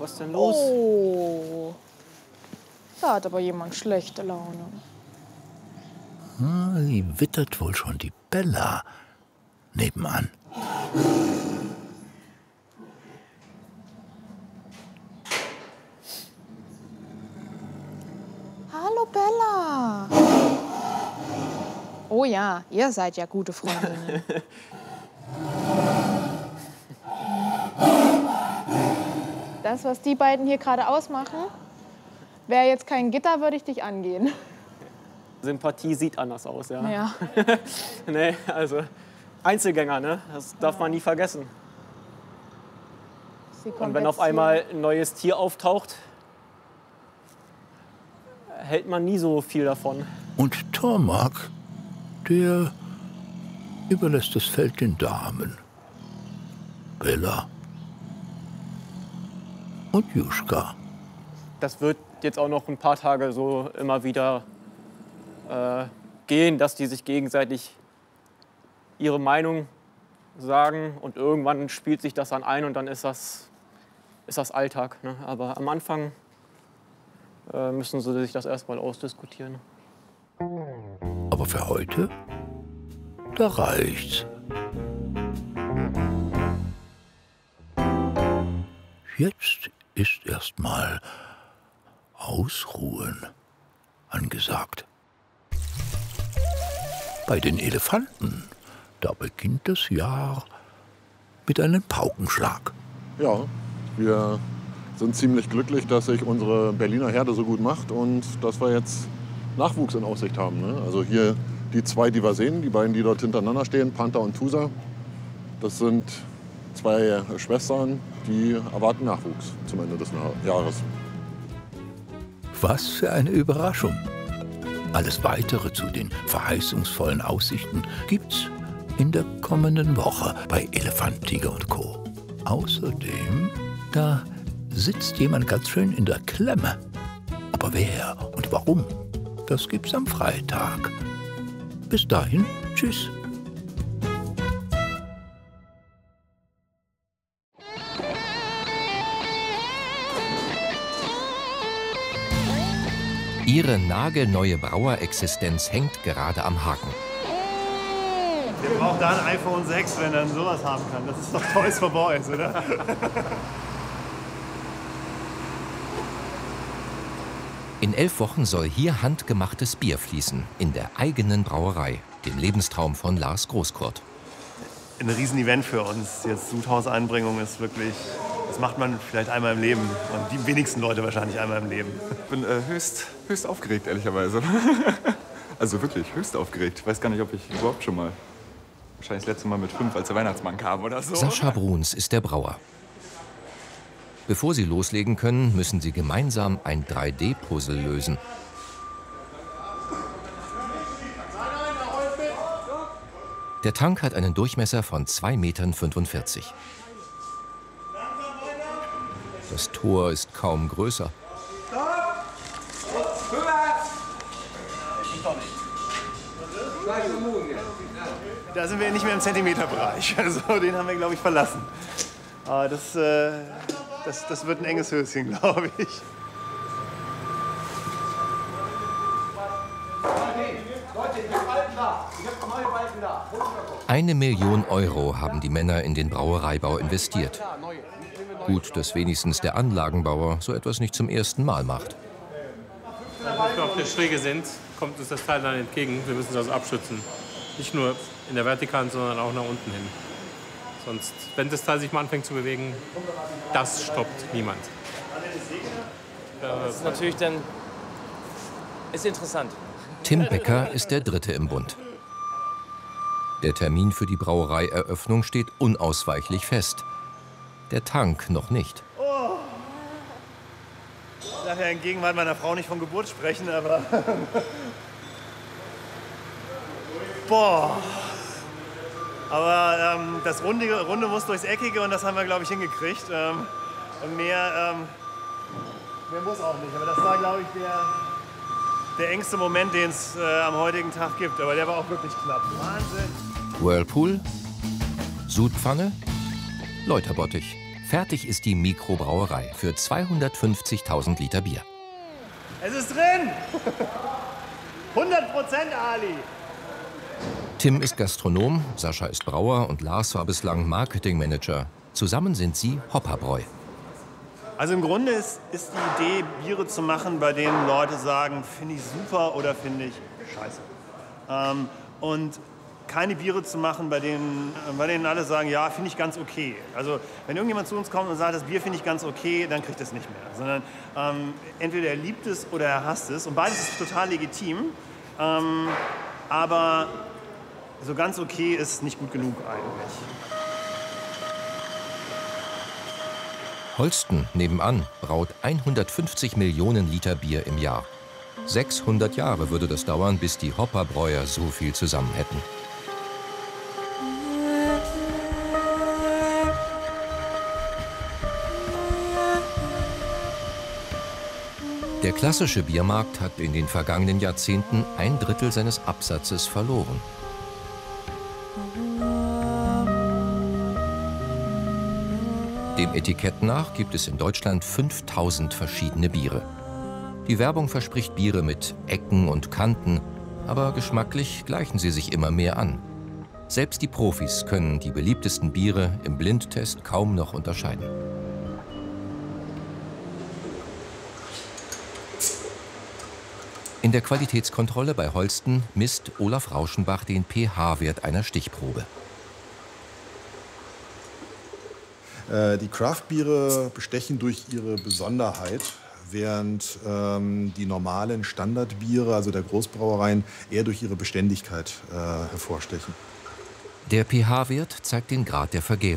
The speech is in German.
Was ist denn los? Oh, da hat aber jemand schlechte Laune. Sie wittert wohl schon die Bella nebenan. Hallo Bella. Oh ja, ihr seid ja gute Freundinnen. Das, was die beiden hier gerade ausmachen, wäre jetzt kein Gitter, würde ich dich angehen. Sympathie sieht anders aus, ja. Ja. Nee, also Einzelgänger, ne? Das darf man nie vergessen. Und wenn auf einmal ein neues Tier auftaucht, hält man nie so viel davon. Und Tormak, der überlässt das Feld den Damen. Bella und Juschka. Das wird jetzt auch noch ein paar Tage so immer wieder gehen, dass die sich gegenseitig ihre Meinung sagen und irgendwann spielt sich das dann ein und dann ist das Alltag. Ne? Aber am Anfang müssen sie sich das erstmal ausdiskutieren. Aber für heute, da reicht's. Jetzt ist erstmal Ausruhen angesagt. Bei den Elefanten, da beginnt das Jahr mit einem Paukenschlag. Ja, wir sind ziemlich glücklich, dass sich unsere Berliner Herde so gut macht und dass wir jetzt Nachwuchs in Aussicht haben. Ne? Also hier die zwei, die wir sehen, die beiden, die dort hintereinander stehen, Panther und Tusa, das sind zwei Schwestern, die erwarten Nachwuchs zum Ende des Jahres. Was für eine Überraschung! Alles Weitere zu den verheißungsvollen Aussichten gibt's in der kommenden Woche bei Elefant, Tiger und Co. Außerdem, da sitzt jemand ganz schön in der Klemme. Aber wer und warum, das gibt's am Freitag. Bis dahin, tschüss. Ihre nagelneue Brauerexistenz hängt gerade am Haken. Wer braucht da ein iPhone 6, wenn er dann sowas haben kann? Das ist doch Toys for Boys, oder? In 11 Wochen soll hier handgemachtes Bier fließen, in der eigenen Brauerei, dem Lebenstraum von Lars Großkurt. Ein Riesenevent für uns. Jetzt Sudhaus-Einbringung ist wirklich, das macht man vielleicht einmal im Leben. Und die wenigsten Leute wahrscheinlich einmal im Leben. Ich bin höchst aufgeregt, ehrlicherweise. Also wirklich höchst aufgeregt. Ich weiß gar nicht, ob ich überhaupt schon mal, wahrscheinlich das letzte Mal mit 5, als der Weihnachtsmann kam oder so. Sascha Bruns ist der Brauer. Bevor sie loslegen können, müssen sie gemeinsam ein 3D-Puzzle lösen. Der Tank hat einen Durchmesser von 2,45 Metern. Das Tor ist kaum größer. Da sind wir nicht mehr im Zentimeterbereich. Also den haben wir, glaube ich, verlassen. Aber das wird ein enges Höschen, glaube ich. Eine Million Euro haben die Männer in den Brauereibau investiert. Gut, dass wenigstens der Anlagenbauer so etwas nicht zum ersten Mal macht. Wenn wir auf der Schräge sind, kommt uns das Teil dann entgegen. Wir müssen es also abschützen. Nicht nur in der Vertikalen, sondern auch nach unten hin. Sonst, wenn das Teil sich mal anfängt zu bewegen, das stoppt niemand. Das ist natürlich dann ist interessant. Tim Becker ist der Dritte im Bund. Der Termin für die Brauereieröffnung steht unausweichlich fest. Der Tank noch nicht. Oh. Ich darf ja in Gegenwart meiner Frau nicht von Geburt sprechen, aber... Boah. Aber das Runde muss durchs Eckige und das haben wir, glaube ich, hingekriegt. Und mehr muss auch nicht. Aber das war, glaube ich, der engste Moment, den es am heutigen Tag gibt. Aber der war auch wirklich knapp. Wahnsinn. Whirlpool, Sudpfanne, Läuterbottich. Fertig ist die Mikrobrauerei für 250.000 Liter Bier. Es ist drin! 100% Ali! Tim ist Gastronom, Sascha ist Brauer und Lars war bislang Marketingmanager. Zusammen sind sie Hopperbräu. Also im Grunde ist die Idee, Biere zu machen, bei denen Leute sagen, finde ich super oder finde ich scheiße. Und keine Biere zu machen, bei denen alle sagen, ja, finde ich ganz okay. Also wenn irgendjemand zu uns kommt und sagt, das Bier finde ich ganz okay, dann kriegt er es nicht mehr. Sondern entweder er liebt es oder er hasst es. Und beides ist total legitim. Aber so ganz okay ist nicht gut genug eigentlich. Holsten nebenan braut 150 Millionen Liter Bier im Jahr. 600 Jahre würde das dauern, bis die Hopperbräuer so viel zusammen hätten. Der klassische Biermarkt hat in den vergangenen Jahrzehnten 1/3 seines Absatzes verloren. Dem Etikett nach gibt es in Deutschland 5000 verschiedene Biere. Die Werbung verspricht Biere mit Ecken und Kanten, aber geschmacklich gleichen sie sich immer mehr an. Selbst die Profis können die beliebtesten Biere im Blindtest kaum noch unterscheiden. In der Qualitätskontrolle bei Holsten misst Olaf Rauschenbach den pH-Wert einer Stichprobe. Die Craft-Biere bestechen durch ihre Besonderheit, während die normalen Standardbiere, also der Großbrauereien, eher durch ihre Beständigkeit hervorstechen. Der pH-Wert zeigt den Grad der Vergärung.